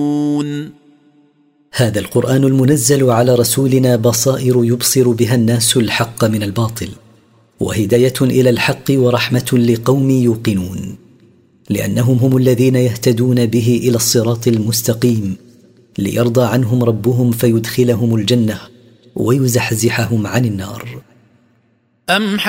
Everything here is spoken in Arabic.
هذا القرآن المنزل على رسولنا بصائر يبصر بها الناس الحق من الباطل، وهداية إلى الحق ورحمة لقوم يوقنون، لأنهم هم الذين يهتدون به إلى الصراط المستقيم، ليرضى عنهم ربهم فيدخلهم الجنة ويزحزحهم عن النار.